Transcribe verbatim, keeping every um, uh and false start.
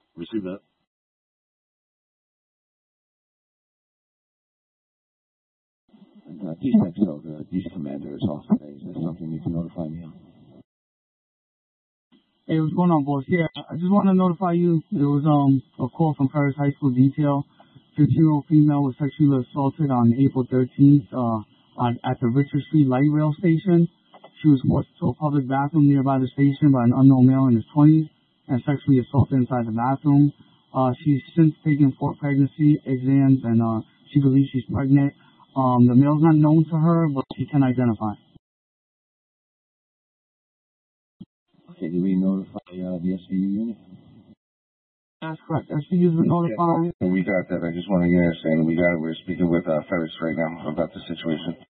Receive that. Uh, Chief Texel, the D C Commander is off today. Is there something you can notify me on? Hey, what's going on, boss? Yeah, I just want to notify you. There was um a call from Paris High School detail. fifteen-year-old female was sexually assaulted on April thirteenth uh, on, at the Richard Street Light Rail Station. She was forced to a public bathroom nearby the station by an unknown male in his twenties and sexually assaulted inside the bathroom. Uh, she's since taken four pregnancy exams, and uh, she believes she's pregnant. Um, the male's not known to her, but she can identify. Okay, did we notify uh, the S V U unit? That's correct. S V U's been notified. And we got that. I just want to understand. We got it. We're speaking with uh, Ferris right now about the situation.